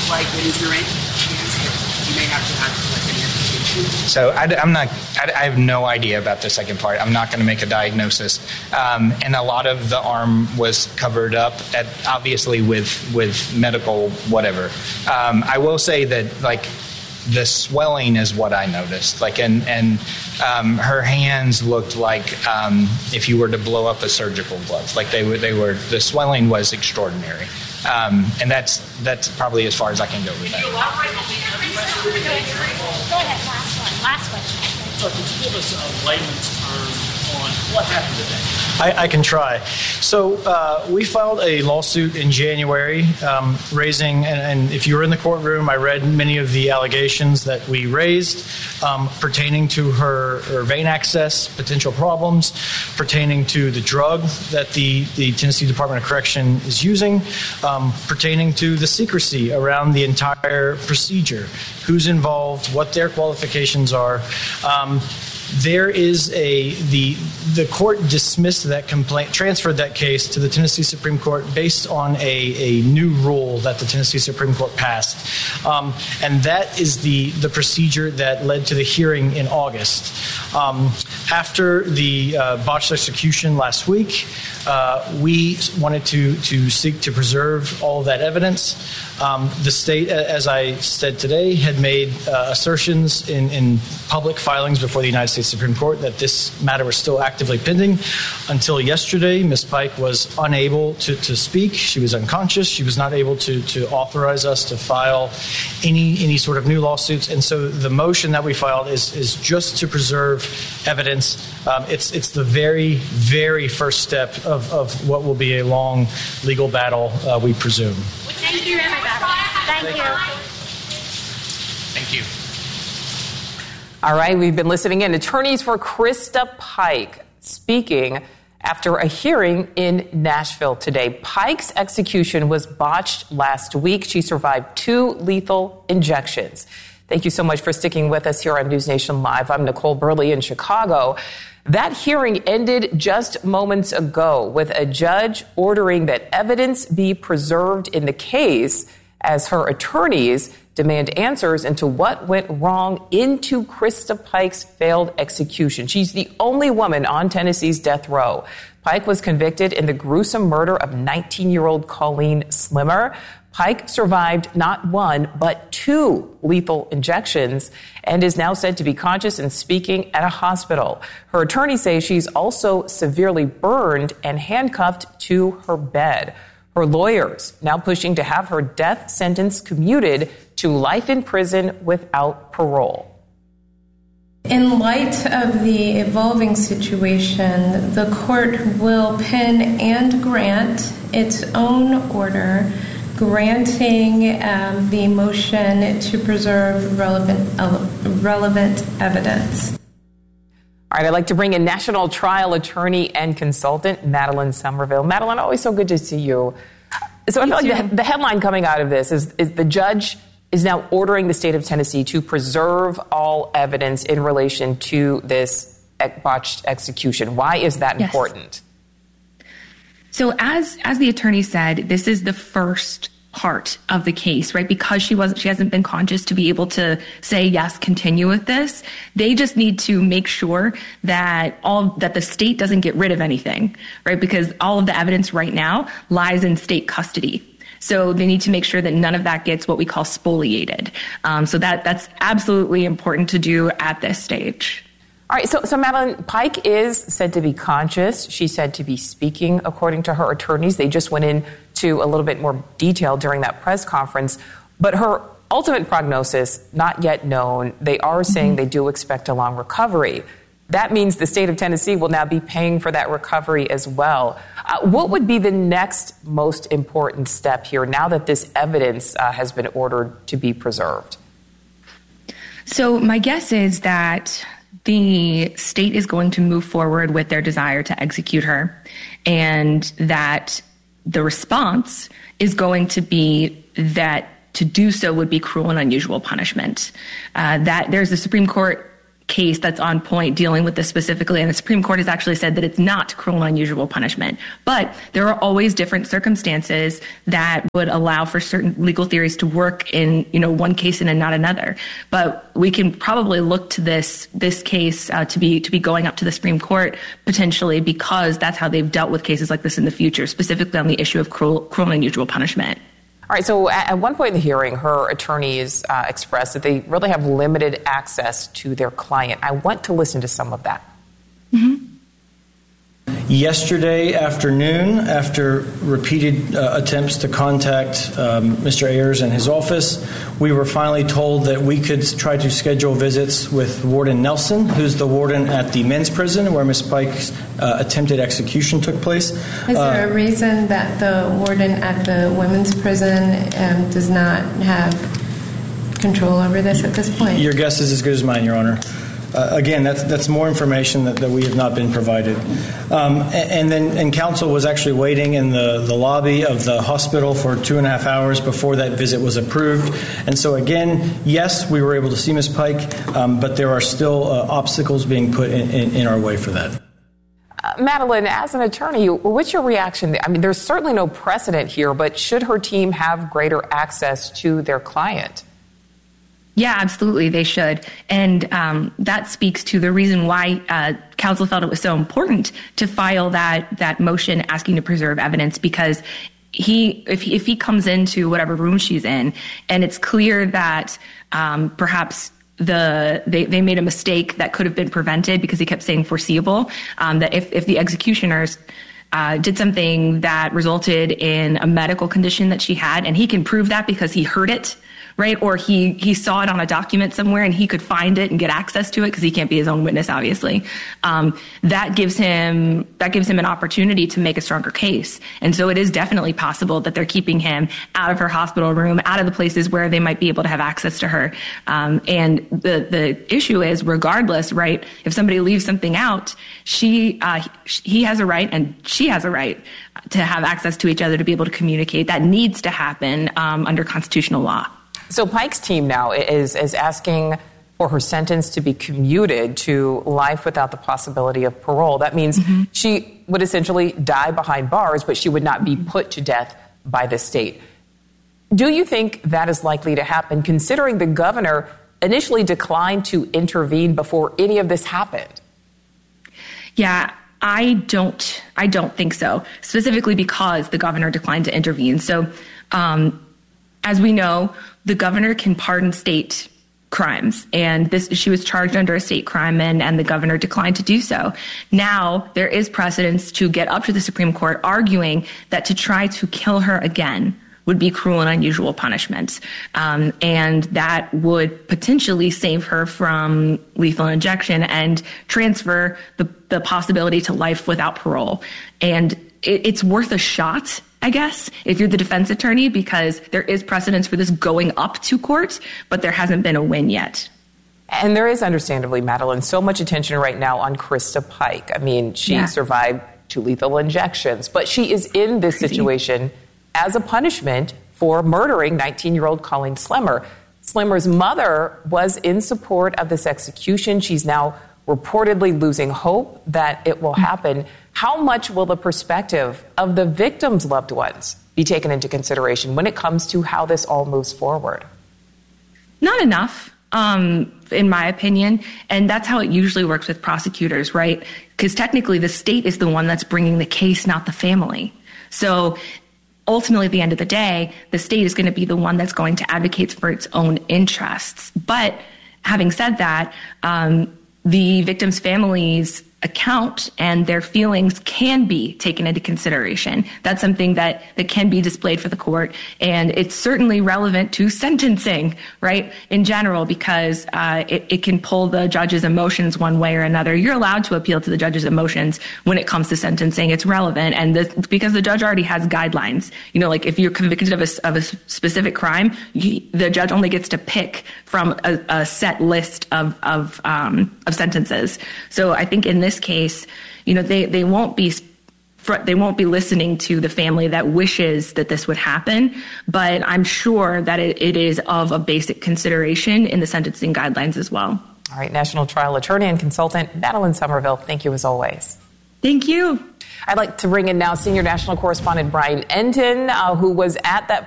like, and is there any chance that you may have to have like an amputation? So I have no idea about the second part. I'm not going to make a diagnosis. And a lot of the arm was covered up, obviously with medical whatever. I will say that, like, the swelling is what I noticed. Like, and her hands looked like if you were to blow up a surgical glove. Like they were. The swelling was extraordinary. And that's probably as far as I can go with that. Go ahead, last question. So could you give us a layman's term on what happened today? I can try. So we filed a lawsuit in January raising, and if you were in the courtroom, I read many of the allegations that we raised pertaining to her vein access, potential problems, pertaining to the drug that the Tennessee Department of Correction is using, pertaining to the secrecy around the entire procedure, who's involved, what their qualifications are. There is the court dismissed that complaint, transferred that case to the Tennessee Supreme Court based on a new rule that the Tennessee Supreme Court passed. And that is the procedure that led to the hearing in August. After the botched execution last week, we wanted to seek to preserve all of that evidence. The state, as I said today, had made assertions in public filings before the United States Supreme Court that this matter was still actively pending. Until yesterday, Ms. Pike was unable to speak. She was unconscious. She was not able to authorize us to file any sort of new lawsuits. And so the motion that we filed is just to preserve evidence. It's the very, very first step of what will be a long legal battle, we presume. Thank you, everybody. Thank you. Thank you. All right, we've been listening in. Attorneys for Krista Pike speaking after a hearing in Nashville today. Pike's execution was botched last week. She survived 2 lethal injections. Thank you so much for sticking with us here on News Nation Live. I'm Nicole Burley in Chicago. That hearing ended just moments ago with a judge ordering that evidence be preserved in the case as her attorneys demand answers into what went wrong into Krista Pike's failed execution. She's the only woman on Tennessee's death row. Pike was convicted in the gruesome murder of 19-year-old Colleen Slimmer. Pike survived not 1, but 2 lethal injections and is now said to be conscious and speaking at a hospital. Her attorney says she's also severely burned and handcuffed to her bed. Her lawyers now pushing to have her death sentence commuted to life in prison without parole. In light of the evolving situation, the court will pen and grant its own order granting the motion to preserve relevant evidence. All right, I'd like to bring in national trial attorney and consultant Madeline Somerville. Madeline, always so good to see you. So I feel like the headline coming out of this is the judge is now ordering the state of Tennessee to preserve all evidence in relation to this botched execution. Why is that important? So as the attorney said, this is the first part of the case, right? Because she hasn't been conscious to be able to say, yes, continue with this. They just need to make sure that the state doesn't get rid of anything, right? Because all of the evidence right now lies in state custody. So they need to make sure that none of that gets what we call spoliated. So that's absolutely important to do at this stage. All right, so Madeline, Pike is said to be conscious. She's said to be speaking, according to her attorneys. They just went into a little bit more detail during that press conference. But her ultimate prognosis, not yet known. They are saying they do expect a long recovery. That means the state of Tennessee will now be paying for that recovery as well. What would be the next most important step here now that this evidence has been ordered to be preserved? So my guess is that the state is going to move forward with their desire to execute her, and that the response is going to be that to do so would be cruel and unusual punishment. That there's a Supreme Court case that's on point dealing with this specifically, and the Supreme Court has actually said that it's not cruel and unusual punishment. But there are always different circumstances that would allow for certain legal theories to work in, one case and not another. But we can probably look to this case to be going up to the Supreme Court potentially, because that's how they've dealt with cases like this in the future, specifically on the issue of cruel and unusual punishment. All right, so at one point in the hearing, her attorneys expressed that they really have limited access to their client. I want to listen to some of that. Mm-hmm. Yesterday afternoon, after repeated attempts to contact Mr. Ayers and his office, we were finally told that we could try to schedule visits with Warden Nelson, who's the warden at the men's prison where Ms. Pike's attempted execution took place. Is there a reason that the warden at the women's prison does not have control over this at this point? Your guess is as good as mine, Your Honor. Again, that's more information that we have not been provided. And counsel was actually waiting in the lobby of the hospital for 2.5 hours before that visit was approved. And so again, yes, we were able to see Ms. Pike, but there are still obstacles being put in our way for that. Madeline, as an attorney, what's your reaction? I mean, there's certainly no precedent here, but should her team have greater access to their client? Yeah, absolutely, they should. And that speaks to the reason why counsel felt it was so important to file that motion asking to preserve evidence, because if he comes into whatever room she's in and it's clear that perhaps they made a mistake that could have been prevented because he kept saying foreseeable, that if the executioners did something that resulted in a medical condition that she had, and he can prove that because he heard it, right? Or he saw it on a document somewhere and he could find it and get access to it because he can't be his own witness, obviously. That gives him an opportunity to make a stronger case. And so it is definitely possible that they're keeping him out of her hospital room, out of the places where they might be able to have access to her. And the issue is, regardless, right? If somebody leaves something out, he has a right and she has a right to have access to each other to be able to communicate. That needs to happen under constitutional law. So Pike's team now is asking for her sentence to be commuted to life without the possibility of parole. That means she would essentially die behind bars, but she would not be put to death by the state. Do you think that is likely to happen, considering the governor initially declined to intervene before any of this happened? Yeah, I don't think so, specifically because the governor declined to intervene. So, as we know, the governor can pardon state crimes, and she was charged under a state crime, and the governor declined to do so. Now there is precedence to get up to the Supreme Court arguing that to try to kill her again would be cruel and unusual punishment, and that would potentially save her from lethal injection and transfer the possibility to life without parole. And it's worth a shot, I guess, if you're the defense attorney, because there is precedence for this going up to court, but there hasn't been a win yet. And there is, understandably, Madeline, so much attention right now on Krista Pike. I mean, she survived 2 lethal injections, but she is in this situation as a punishment for murdering 19-year-old Colleen Slemmer. Slemmer's mother was in support of this execution. She's now reportedly losing hope that it will happen. How much will the perspective of the victims' loved ones be taken into consideration when it comes to how this all moves forward? Not enough, in my opinion. And that's how it usually works with prosecutors, right? Because technically the state is the one that's bringing the case, not the family. So ultimately, at the end of the day, the state is going to be the one that's going to advocate for its own interests. But having said that, the victims' families' account and their feelings can be taken into consideration. That's something that can be displayed for the court. And it's certainly relevant to sentencing, right, in general, because it can pull the judge's emotions one way or another. You're allowed to appeal to the judge's emotions when it comes to sentencing. It's relevant. And because the judge already has guidelines, like if you're convicted of a specific crime, the judge only gets to pick from a set list of sentences. So I think in this case, they won't be listening to the family that wishes that this would happen, but I'm sure that it is of a basic consideration in the sentencing guidelines as well. All right, national trial attorney and consultant Madeline Somerville, thank you as always. Thank you. I'd like to bring in now senior national correspondent Brian Enton, who was at that